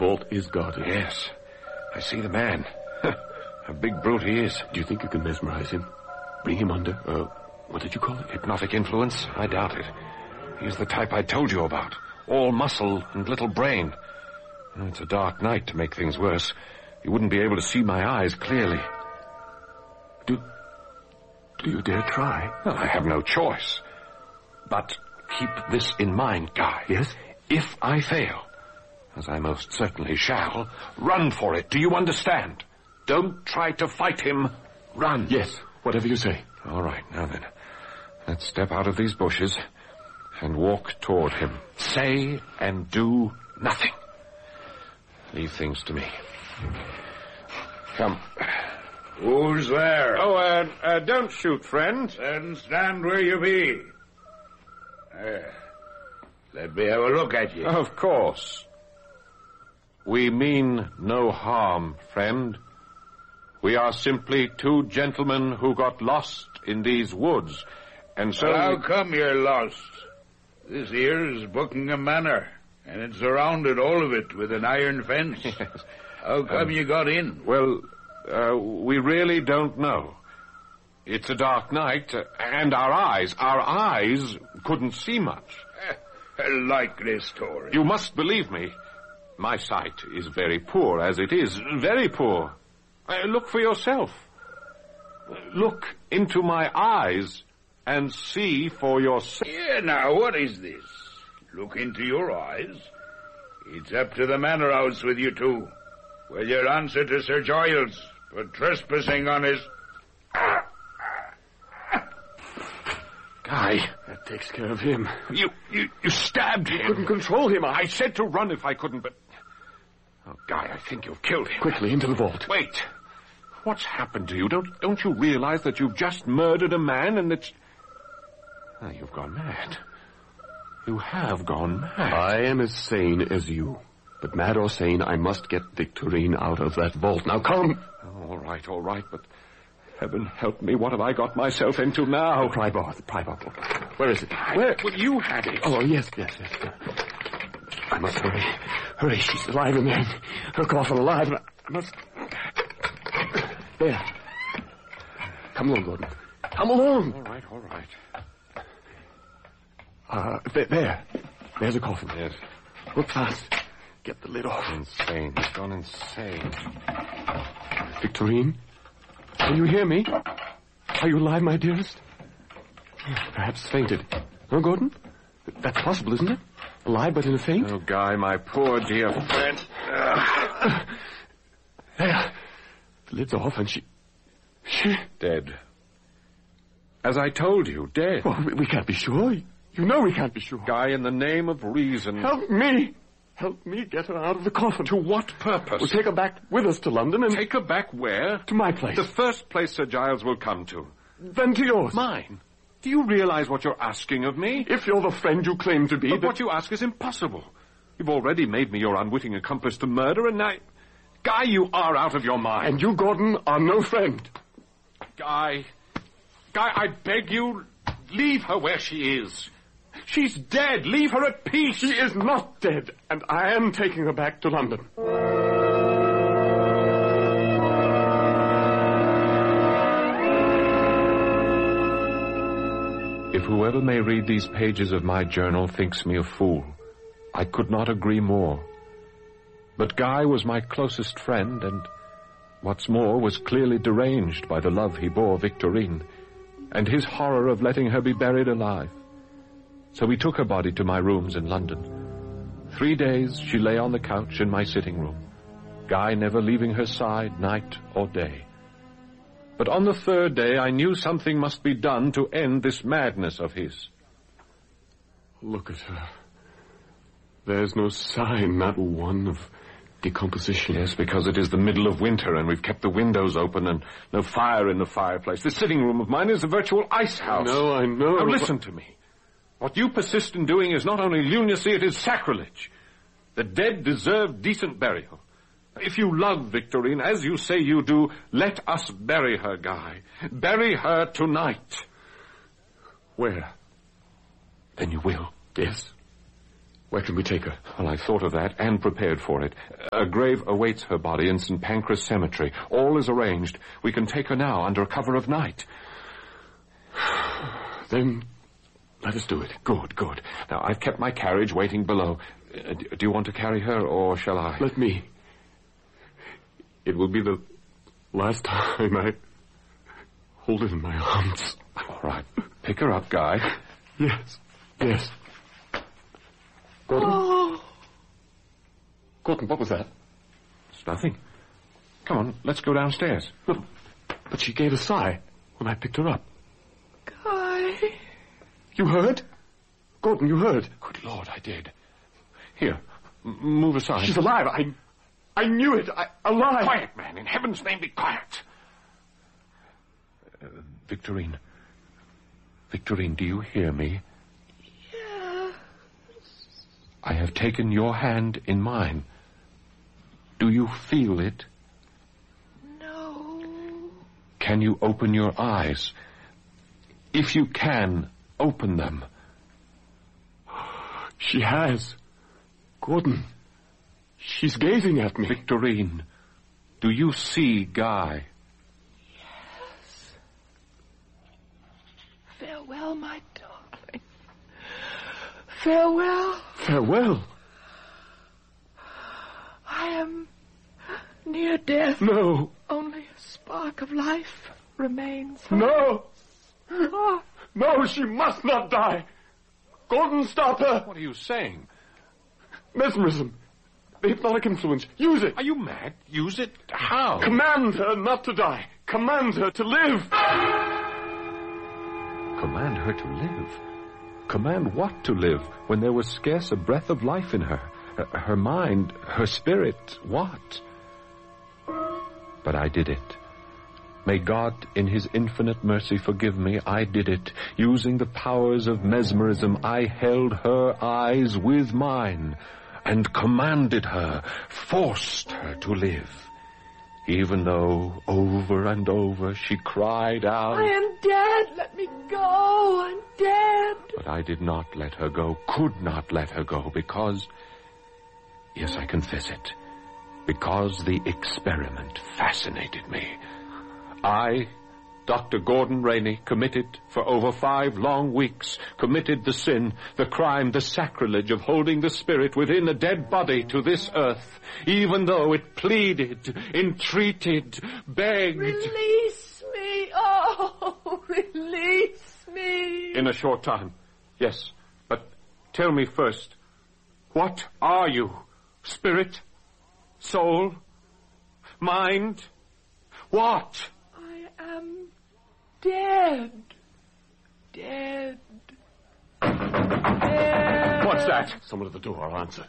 vault is guarded. Yes. I see the man. A big brute he is. Do you think you can mesmerize him? Bring him under, what did you call it? Hypnotic influence? I doubt it. He's the type I told you about. All muscle and little brain. It's a dark night to make things worse. You wouldn't be able to see my eyes clearly. Do you dare try? Well, I have no choice. But keep this in mind, Guy. Yes? If I fail, as I most certainly shall, run for it. Do you understand? Don't try to fight him. Run. Yes, whatever you say. All right, now then. Let's step out of these bushes and walk toward him. Say and do nothing. Leave things to me. Come. Who's there? Oh, don't shoot, friend. Then stand where you be. Let me have a look at you. Of course. We mean no harm, friend. We are simply two gentlemen who got lost in these woods, and so... Well, how come you're lost? This here is Buckingham Manor, and it's surrounded, all of it, with an iron fence. Yes. How come you got in? Well, we really don't know. It's a dark night, and our eyes couldn't see much. A likely story. You must believe me. My sight is very poor, as it is. Very poor. Look for yourself. Look into my eyes and see for yourself. Yeah, now, what is this? Look into your eyes? It's up to the manor house with you two. Well, you'll answer to Sir Giles for trespassing on his... Guy. That takes care of him. You stabbed him. You couldn't control him. I said to run if I couldn't, but... Oh, Guy, I think you've killed him. Quickly, into the vault. Wait. What's happened to you? Don't you realize that you've just murdered a man and that... Oh, you've gone mad. You have gone mad. I am as sane as you. But mad or sane, I must get Victorine out of that vault. Now, come! All right, but... Heaven help me, what have I got myself into now? The pry bar. Where is it? Where? Well, you had it. Oh, yes. I must hurry. Hurry, she's alive in there. Her coffin alive. I must... There. Come along, Gordon. Come along. All right. There. There's a coffin. Yes. Look fast. Get the lid off. Insane. He's gone insane. Victorine? Can you hear me? Are you alive, my dearest? Perhaps fainted. No, Gordon? That's possible, isn't it? Alive, but in a faint? Oh, Guy, my poor dear friend. There. The lid's off, and she... Dead. As I told you, dead. Well, we can't be sure. You know we can't be sure. Guy, in the name of reason... Help me! Help me get her out of the coffin. To what purpose? We'll take her back with us to London and... Take her back where? To my place. The first place Sir Giles will come to. Then to yours. Mine? Do you realize what you're asking of me? If you're the friend you claim to be... But what you ask is impossible. You've already made me your unwitting accomplice to murder, and now... Guy, you are out of your mind. And you, Gordon, are no friend. Guy, I beg you, leave her where she is. She's dead. Leave her at peace. She is not dead, and I am taking her back to London. If whoever may read these pages of my journal thinks me a fool, I could not agree more. But Guy was my closest friend, and what's more, was clearly deranged by the love he bore Victorine, and his horror of letting her be buried alive. So we took her body to my rooms in London. 3 days she lay on the couch in my sitting room, Guy never leaving her side night or day. But on the 3rd day I knew something must be done to end this madness of his. Look at her. There's no sign, not one, of decomposition. Yes, because it is the middle of winter and we've kept the windows open and no fire in the fireplace. This sitting room of mine is a virtual ice house. No, I know. Now listen to me. What you persist in doing is not only lunacy, it is sacrilege. The dead deserve decent burial. If you love Victorine, as you say you do, let us bury her, Guy. Bury her tonight. Where? Then you will. Yes. Where can we take her? Well, I thought of that and prepared for it. A grave awaits her body in St. Pancras Cemetery. All is arranged. We can take her now under cover of night. Then let us do it. Good, good. Now, I've kept my carriage waiting below. Do you want to carry her, or shall I? Let me. It will be the last time I hold her in my arms. All right. Pick her up, Guy. Yes, yes. Gordon? Oh. Gordon, what was that? It's nothing. Come on, let's go downstairs. But she gave a sigh when I picked her up. Guy. You heard? Gordon, you heard? Good Lord, I did. Here, move aside. She's alive. I knew it. Alive. Quiet, man. In heaven's name, be quiet. Victorine. Victorine, do you hear me? Yes. I have taken your hand in mine. Do you feel it? No. Can you open your eyes? If you can, open them. She has. Gordon, she's gazing at me. Victorine, do you see Guy? Yes. Farewell, my darling. Farewell. Farewell? I am near death. No. Only a spark of life remains. No. Oh. No, she must not die. Gordon, stop her. What are you saying? Mesmerism. The hypnotic influence. Use it. Are you mad? Use it? How? Command her not to die. Command her to live. Command her to live? Command what to live when there was scarce a breath of life in her? Her mind, her spirit, what? But I did it. May God, in his infinite mercy, forgive me. I did it. Using the powers of mesmerism, I held her eyes with mine and commanded her, forced her to live. Even though over and over she cried out, I am dead. Let me go. I'm dead. But I did not let her go, could not let her go, because, yes, I confess it, because the experiment fascinated me. I, Dr. Gordon Rainey, committed for over 5 long weeks, committed the sin, the crime, the sacrilege of holding the spirit within a dead body to this earth, even though it pleaded, entreated, begged. Release me. Oh, release me. In a short time, yes. But tell me first, what are you? Spirit? Soul? Mind? What? I am dead. Dead. Dead. What's that? Someone at the door. I'll answer.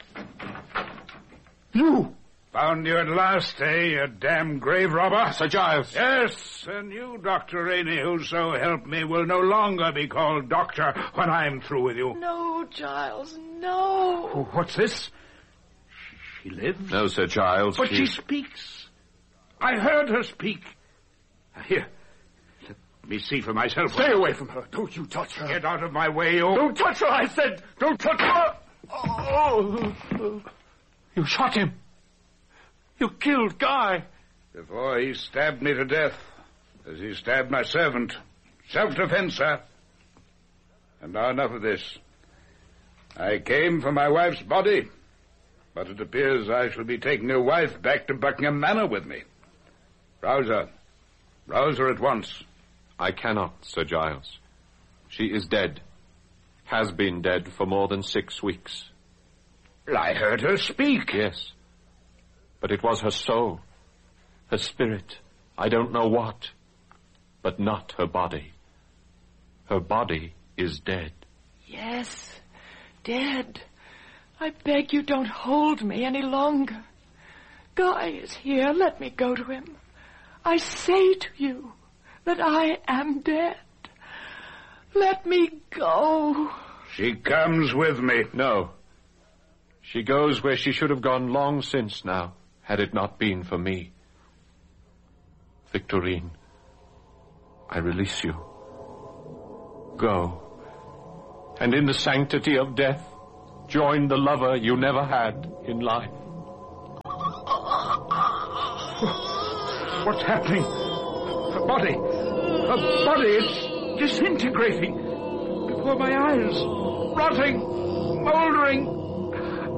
You! Found you at last, eh, you damn grave robber? Sir Giles. Yes, and you, Dr. Rainey, who so help me, will no longer be called doctor when I'm through with you. No, Giles, no. Oh, what's this? She lives? No, Sir Giles. But she speaks. I heard her speak. Here, let me see for myself. Stay away from her. Don't you touch her. Get out of my way, you... Don't touch her, I said. Don't touch her. Oh. You shot him. You killed Guy. Before he stabbed me to death, as he stabbed my servant. Self-defense, sir. And now enough of this. I came for my wife's body, but it appears I shall be taking her wife back to Buckingham Manor with me. Rouse her. Rouse her at once. I cannot, Sir Giles. She is dead. Has been dead for more than 6 weeks. I heard her speak. Yes. But it was her soul, her spirit, I don't know what, but not her body. Her body is dead. Yes, dead. I beg you don't hold me any longer. Guy is here. Let me go to him. I say to you that I am dead. Let me go. She comes with me. No. She goes where she should have gone long since now, had it not been for me. Victorine, I release you. Go, and in the sanctity of death, joined the lover you never had in life. What's happening? Her body, it's disintegrating before my eyes, rotting, mouldering.